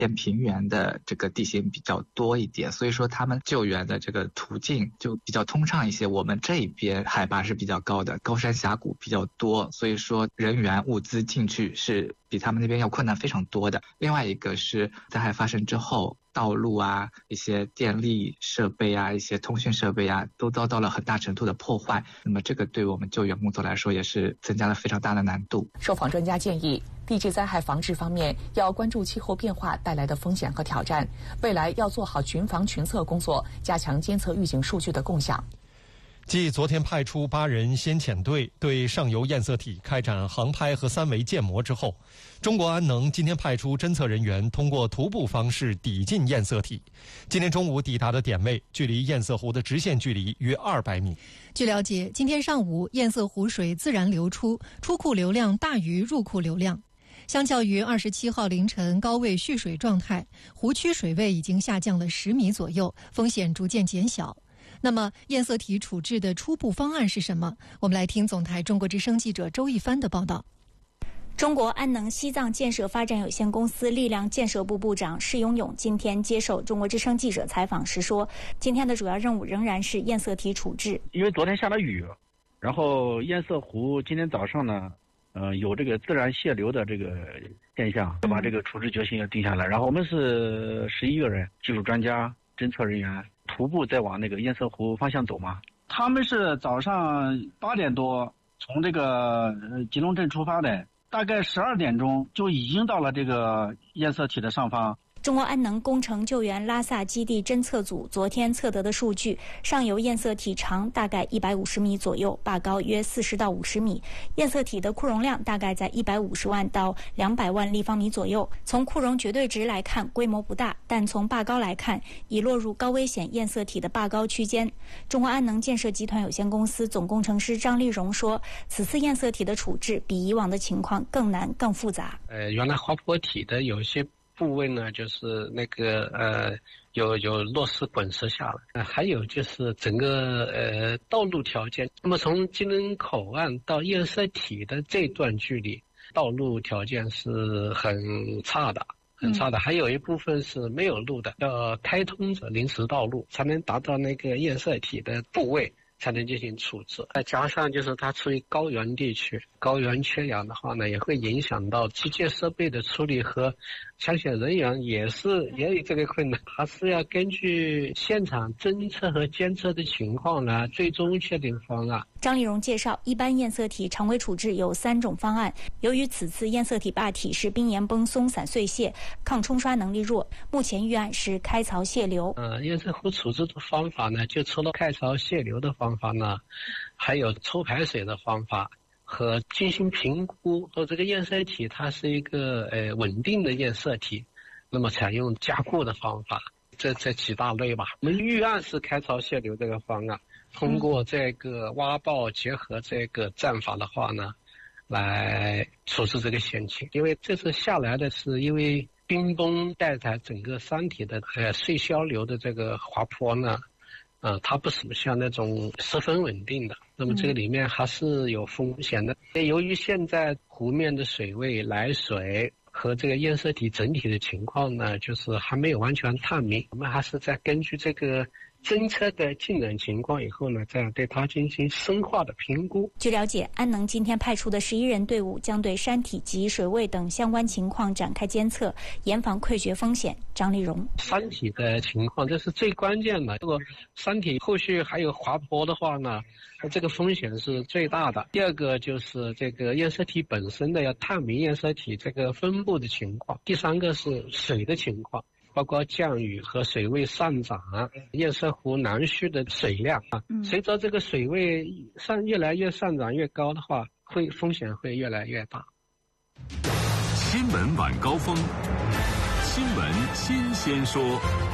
偏平原的这个地形比较多一点，所以说他们救援的这个途径就比较通畅一些。我们这边海拔是比较高的，高山峡谷比较多，所以说人员物资进去是比他们那边要困难非常多的。另外一个是灾害发生之后，道路啊、一些电力设备啊、一些通讯设备啊，都遭到了很大程度的破坏。那么这个对我们救援工作来说也是增加了非常大的难度。 受访专家建议，地质灾害防治方面要关注气候变化带来的风险和挑战，未来要做好群防群测工作，加强监测预警数据的共享。 继昨天派出8人先遣队对上游堰塞体开展航拍和3维建模之后，中国安能今天派出侦测人员通过徒步方式抵近堰塞体。今天中午抵达的点位距离堰塞湖的直线距离约200米。 据了解，今天上午堰塞湖水自然流出，出库流量大于入库流量。相较于27号凌晨高位蓄水状态，湖区水位已经下降了10米左右，风险逐渐减小。那么堰塞体处置的初步方案是什么？我们来听总台中国之声记者周一帆的报道。 中国安能西藏建设发展有限公司力量建设部部长施永勇今天接受中国之声记者采访时说，今天的主要任务仍然是堰塞体处置。 因为昨天下了雨，然后堰塞湖今天早上呢，有这个自然泄流的这个现象，要把这个处置决心要定下来。然后我们是11个人，技术专家、侦测人员，徒步再往那个堰塞湖方向走嘛。他们是早上8点多从这个吉隆镇出发的，大概12点钟就已经到了这个堰塞体的上方。 中国安能工程救援拉萨基地侦测组昨天测得的数据，上游堰塞体长大概150米左右，坝高约40到50米，堰塞体的库容量大概在150万到200万立方米左右。从库容绝对值来看，规模不大，但从坝高来看，已落入高危险堰塞体的坝高区间。中国安能建设集团有限公司总工程师张立荣说，此次堰塞体的处置比以往的情况更难、更复杂。 原来滑坡体的有些部位呢，就是那个有落石滚石下来，还有就是整个道路条件。那么从吉隆口岸到堰塞体的这段距离，道路条件是很差的。还有一部分是没有路的，要开通着临时道路才能达到那个堰塞体的部位，才能进行处置。再加上就是它处于高原地区，高原缺氧的话呢，也会影响到机械设备的处理和抢险人员也有这个困难，还是要根据现场侦测和监测的情况呢，最终确定方案。 张立荣介绍，一般堰塞体常规处置有3种方案。由于此次堰塞体坝体是冰岩崩松散碎屑，抗冲刷能力弱，目前预案是开槽泄流。 堰塞湖处置的方法呢，就除了开槽泄流的方法呢，还有抽排水的方法和进行评估。说这个堰塞体它是一个稳定的堰塞体，那么采用加固的方法，这几大类吧。我们预案是开槽泄流这个方案。通过这个挖爆结合这个战法的话呢，来处置这个险情。因为这次下来的是因为冰崩带来整个山体的碎削流的这个滑坡呢，它不是像那种十分稳定的，那么这个里面还是有风险的。由于现在湖面的水位、来水和这个堰塞体整体的情况呢，就是还没有完全探明，我们还是在根据这个侦测的进展情况以后呢，再对它进行深化的评估。 据了解，安能今天派出的11人队伍将对山体及水位等相关情况展开监测，严防溃决风险。张立荣， 山体的情况这是最关键的，如果山体后续还有滑坡的话呢，这个风险是最大的。第二个就是这个堰塞体本身的要探明堰塞体这个分布的情况。第三个是水的情况，包括降雨和水位上涨，堰塞湖南蓄的水量随着这个水位越来越上涨越高的话，风险会越来越大。 新闻晚高峰，新闻新鲜说。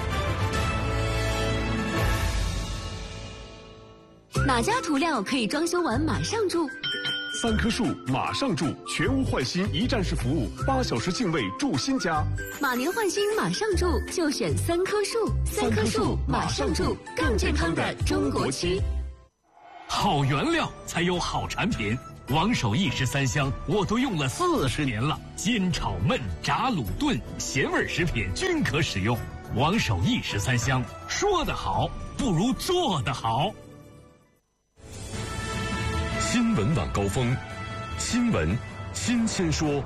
哪家涂料可以装修完马上住 ？3棵树马上住，全屋换新一站式服务，8小时净位住新家。 马年换新马上住，就选3棵树。3棵树马上住，更健康的中国区。 好原料才有好产品， 王守义13香我都用了40年了，煎炒焖炸卤炖咸味食品均可使用。王守义13香，说得好不如做得好。 新闻晚高峰，新闻新鲜说。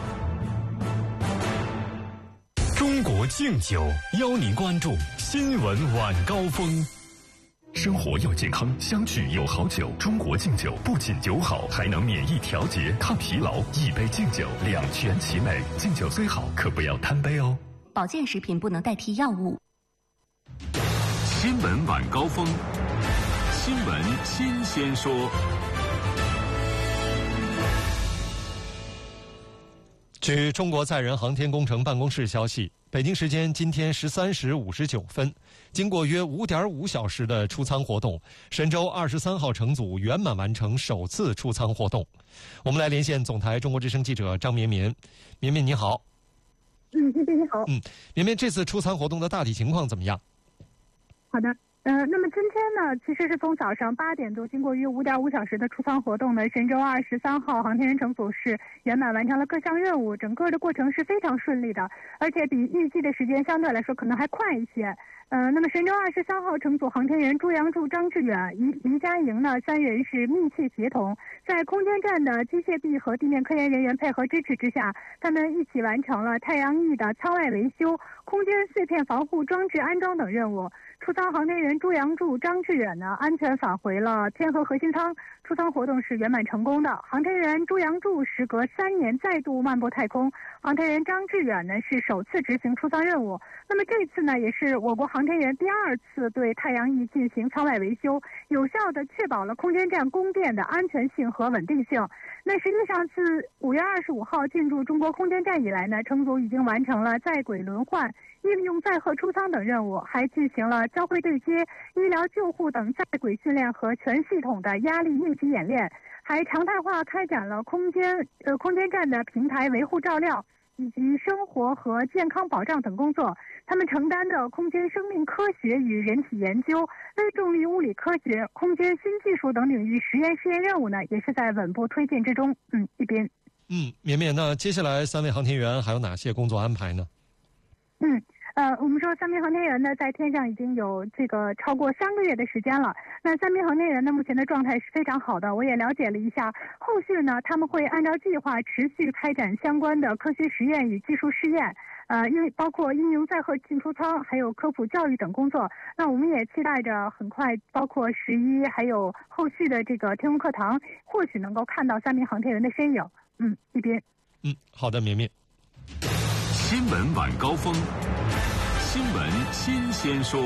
中国敬酒邀您关注新闻晚高峰。生活要健康，相聚有好酒。中国敬酒不仅酒好，还能免疫调节、抗疲劳。一杯敬酒，两全其美。敬酒虽好，可不要贪杯哦。 保健食品不能代替药物。 新闻晚高峰，新闻新鲜说。 据中国载人航天工程办公室消息，北京时间今天13时59分，经过约5.5小时的出舱活动，神舟23号乘组圆满完成首次出舱活动。我们来连线总台中国之声记者张绵绵。绵绵你好。 谢谢你好。 绵绵，这次出舱活动的大体情况怎么样？ 好的。那么今天呢，其实是从早上8点多，经过约5.5小时的出舱活动呢，神舟23号航天员乘组是圆满完成了各项任务，整个的过程是非常顺利的，而且比预计的时间相对来说可能还快一些。那么神舟23号乘组航天员朱杨柱、张志远、黎佳莹呢3人是密切协同，在空间站的机械臂和地面科研人员配合支持之下，他们一起完成了太阳翼的舱外维修、空间碎片防护装置安装等任务。出舱航天员朱杨柱、张志远呢安全返回了天河核心舱，出舱活动是圆满成功的。航天员朱杨柱时隔3年再度漫步太空，航天员张志远呢是首次执行出舱任务。那么这次呢也是我国航天员第2次对太阳翼进行舱外维修，有效地确保了空间站供电的安全性和稳定性。那实际上自5月25号进入中国空间站以来呢，乘组已经完成了在轨轮换、应用载荷出舱等任务，还进行了交会对接、医疗救护等在轨训练和全系统的压力应急演练，还常态化开展了空间站的平台维护照料以及生活和健康保障等工作。他们承担的空间生命科学与人体研究、微重力物理科学、空间新技术等领域实验任务呢，也是在稳步推进之中。一边。 绵绵，那接下来3位航天员还有哪些工作安排呢？ 我们说3名航天员呢，在天上已经有超过3个月的时间了。那3名航天员呢，目前的状态是非常好的。我也了解了一下，后续呢，他们会按照计划持续开展相关的科学实验与技术试验，因为包括应用载荷进出舱，还有科普教育等工作。那我们也期待着很快，包括11还有后续的天空课堂，或许能够看到3名航天员的身影。一边。 好的，绵绵。 新闻晚高峰，新闻新鲜说。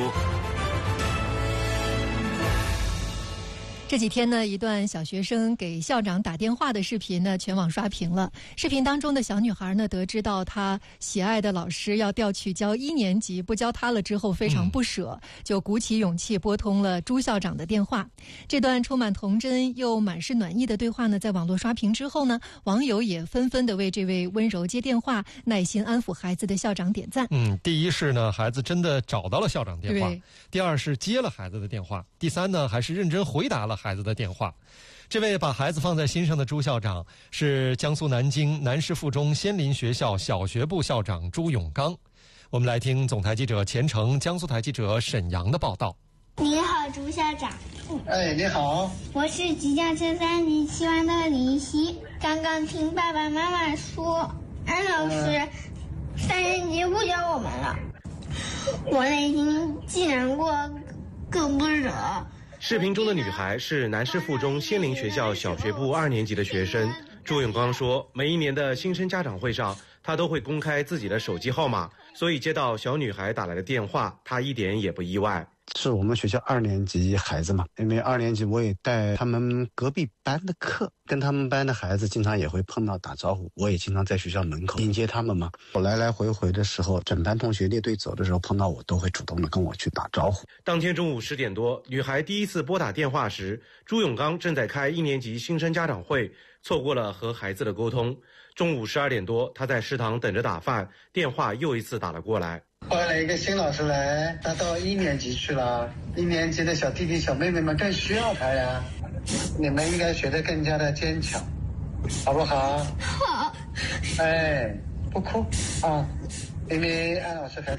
这几天呢，一段小学生给校长打电话的视频呢，全网刷屏了。视频当中的小女孩呢，得知到她喜爱的老师要调去教1年级，不教她了之后，非常不舍，就鼓起勇气拨通了朱校长的电话。这段充满童真又满是暖意的对话呢，在网络刷屏之后呢，网友也纷纷的为这位温柔接电话、耐心安抚孩子的校长点赞。 第一是呢，孩子真的找到了校长电话；第二是接了孩子的电话；第三呢，还是认真回答了孩子的电话。这位把孩子放在心上的朱校长是江苏南京南师附中仙林学校小学部校长朱永刚。我们来听总台记者钱成、江苏台记者沈阳的报道。 你好，朱校长。 你好。 我是即将升3年级希望的林夕。刚刚听爸爸妈妈说，安老师3年级不教我们了，我内心既难过更不舍。 视频中的女孩是南师附中仙林学校小学部2年级的学生。朱永刚说，每一年的新生家长会上，他都会公开自己的手机号码，所以接到小女孩打来的电话，他一点也不意外。 是我们学校2年级孩子嘛，因为2年级我也带他们隔壁班的课，跟他们班的孩子经常也会碰到打招呼，我也经常在学校门口迎接他们嘛。我来来回回的时候，整班同学列队走的时候碰到我，都会主动的跟我去打招呼。 当天中午10点多，女孩第一次拨打电话时，朱永刚正在开1年级新生家长会，错过了和孩子的沟通。中午12点多，他在食堂等着打饭，电话又一次打了过来。 换了一个新老师来，他到1年级去了，1年级的小弟弟小妹妹们更需要他呀，你们应该学得更加的坚强。 好不好？ 好。 哎，不哭啊，因为安老师开。